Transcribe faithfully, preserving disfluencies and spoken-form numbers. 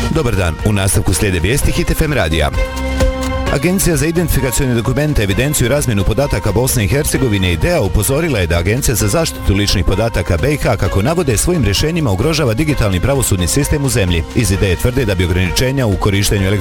Dobar dan, u nastavku slijede vijesti Hit F M radija. Agencija za identifikacione dokumente, evidenciju i razmjenu podataka Bosne i Hercegovine I D E A upozorila je da Agencija za zaštitu ličnih podataka B I H, kako navode svojim rješenjima, ugrožava digitalni pravosudni sistem u zemlji. Iz I D E A tvrde da bi ograničenja u korištenju